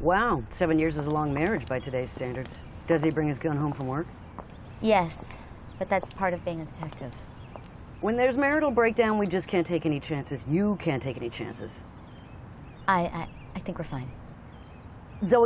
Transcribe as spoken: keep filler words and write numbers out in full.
Wow, seven years is a long marriage by today's standards. Does he bring his gun home from work? Yes, but that's part of being a detective. When there's marital breakdown, we just can't take any chances. You can't take any chances. I, I, I think we're fine. Zoe.